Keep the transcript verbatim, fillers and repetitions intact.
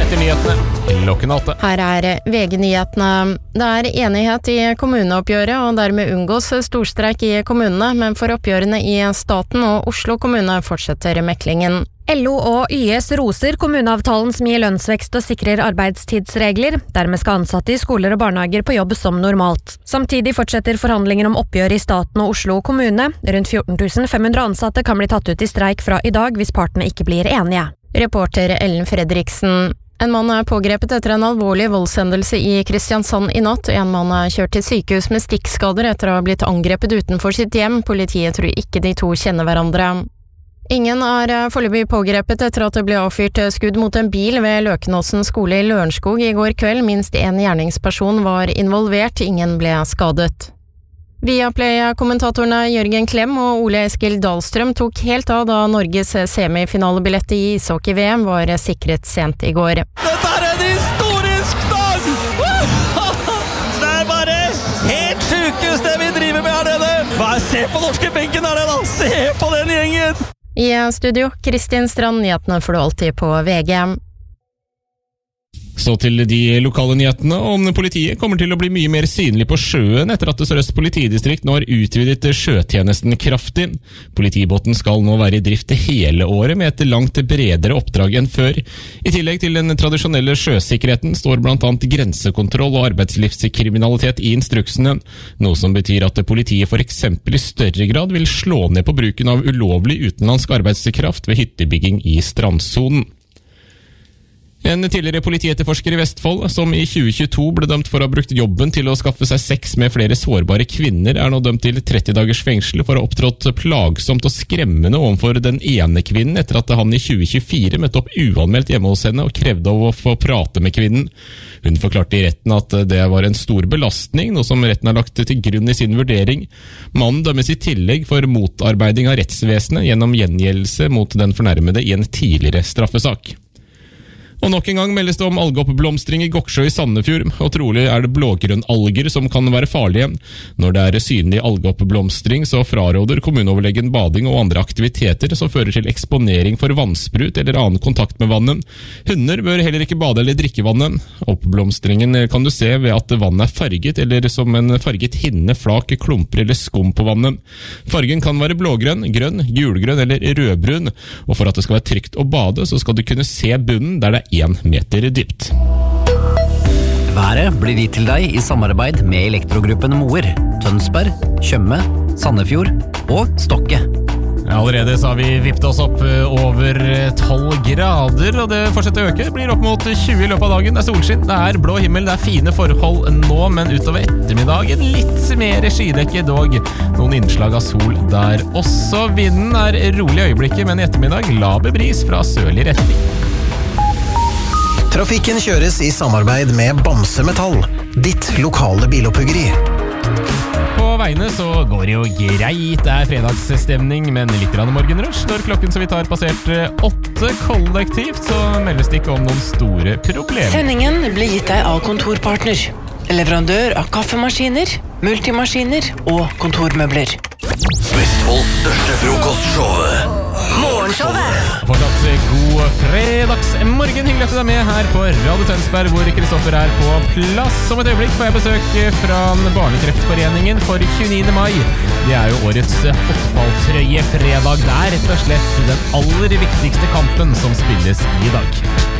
etter nyhetene klokken åtte. Her er V G-nyhetene. Det er enighet i kommuneoppgjøret, og dermed unngås storstreik i kommunene, men for oppgjørene i staten og Oslo kommune fortsetter meklingen. L O og Y S roser kommuneavtalen som gir lønnsvekst og sikrer arbeidstidsregler. Dermed skal ansatte i skoler og barnehager på jobb som normalt. Samtidig fortsetter forhandlinger om oppgjør i staten og Oslo kommune. Rundt fjorten tusen fem hundre ansatte kan bli tatt ut i streik fra i dag hvis partene ikke blir enige. Reporter Ellen Fredriksen. En mann er pågrepet etter en alvorlig voldshendelse i Kristiansand i natt. En mann er kjørt til sykehus med stikkskader etter å ha blitt angrepet utenfor sitt hjem. Politiet tror ikke de to kjenner hverandre. Ingen er foreløpig pågrepet etter at det ble avfyrt skudd mot en bil ved Løkenåsen skole i Lørenskog i går kveld. Minst en gjerningsperson var involvert, ingen ble skadet. Viaplay-kommentatorene Jørgen Klem og Ole Eskil Dahlstrøm tok helt av da Norges semifinalebillett i ishockey-V M var sikret sent i går. Dette er en historisk dag! Det er bare helt sykehus det vi driver med her nede! Bare se på norske benken her nede, se på den gjengen! I studio, Kristin Strand, nyhetene får du alltid på V G. Så til de lokale nyhetene om politiet kommer til å bli mye mer synlig på sjøen etter at Sør-Øst politidistrikt nå har utvidet sjøtjenesten kraftig. Politibåten skal nå være i drift hele året med et langt bredere oppdrag enn før. I tillegg til den tradisjonelle sjøsikkerheten står blant annet grensekontroll og arbeidslivskriminalitet i instruksene, noe som betyr at politiet for eksempel i større grad vil slå ned på bruken av ulovlig utenlandsk arbeidskraft ved hyttebygging i strandsonen. En tidligere politietterforsker i Vestfold, som i tjue tjueto ble dømt for å ha brukt jobben til å skaffe seg sex med flere sårbare kvinner, er nå dømt til tretti dagers fengsel for å ha opptrådt plagsomt og skremmende overfor den ene kvinnen etter at han i tjue tjuefire møtte opp uanmeldt hjemme hos henne og krevde å få prate med kvinnen. Hun forklarte i retten at det var en stor belastning, noe som retten har lagt til grunn i sin vurdering. Mannen dømmes i tillegg for motarbeiding av rettsvesenet gjennom gjengjeldelse mot den fornærmede i en tidligere straffesak. Og nok en gang meldes det om algeoppblomstring i Goksjø i Sandefjord, og trolig er det blågrønnalger som kan være farlige. Når det er synlig algeoppblomstring, så fraråder kommuneoverlegen bading og andre aktiviteter som fører til eksponering for vannsprut eller annen kontakt med vannet. Hunder bør heller ikke bade eller drikke vannet. Oppblomstringen kan du se ved at vannet er farget, eller som en farget hinne, flak, klumper eller skum på vannet. Fargen kan være blågrønn, grønn, gulgrønn eller rødbrun, og for at det skal være trygt å bade, så skal du kunne se bunnen der det er én meter dypt. Været blir gitt til deg i samarbeid med Elektrogruppen Moer, Tønsberg, Tjøme, Sandefjord og Stokke. Allerede så har vi vippet oss opp over tolv grader, og det fortsetter å øke. Det blir opp mot tjue i løpet av dagen. Det er solskinn, det er blå himmel, det er fine forhold nå, men utover ettermiddagen litt mer skydekke dog. Noen innslag av sol der også. Vinden er rolig i øyeblikket, men i ettermiddag laber bris fra sørlig retning. Trafikken kjøres i samarbeid med Bamse Metall, ditt lokale biloppuggeri. På veiene så går det jo greit, det er fredagsstemning, men litt grann morgenrush. Når klokken så vidt har passert åtte kollektivt, så meldes det ikke om noen store problemer. Sendingen blir gitt deg av Kontorpartner, leverandør av kaffemaskiner, multimaskiner og kontormøbler. Vestfolds største frokostshow, Morgenshowet. Fortsatt god fredagsmorgen, hyggelig at du er med her på Radio Tønsberg, hvor Kristoffer er på plass. Om et øyeblikk får jeg besøk fra Barnekreftforeningen for tjueniende mai. Det er jo årets fotballtrøye fredag. Det er rett og slett den aller viktigste kampen som spilles i dag.